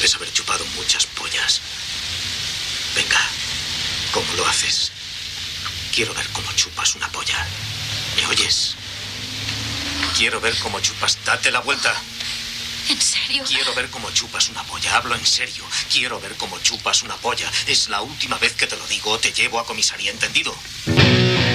Debes haber chupado muchas pollas. Venga, ¿cómo lo haces? Quiero ver cómo chupas una polla. ¿Me oyes? Quiero ver cómo chupas. Date la vuelta. ¿En serio? Quiero ver cómo chupas una polla. Hablo en serio. Quiero ver cómo chupas una polla. Es la última vez que te lo digo. Te llevo a comisaría, ¿entendido?